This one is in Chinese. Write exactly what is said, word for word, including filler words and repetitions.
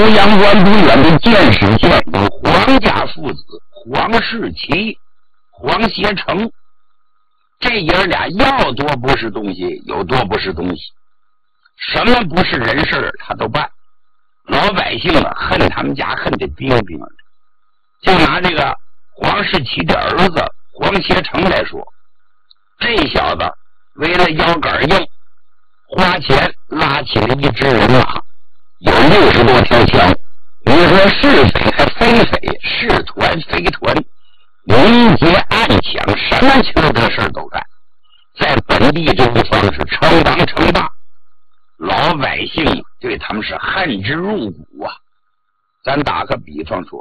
阳关不远的建始县有黄家父子，黄世奇、黄协成，这爷俩要多不是东西有多不是东西，什么不是人事他都办。老百姓啊恨他们家恨得冰冰的。就拿这个黄世奇的儿子黄协成来说，这小子为了腰杆硬，花钱拉起了一支人马，有六十多条枪。你说是匪还非匪，是团非团，明劫暗抢，什么缺德事都干，在本地这一方是称王称霸，老百姓对他们是恨之入骨啊。咱打个比方说，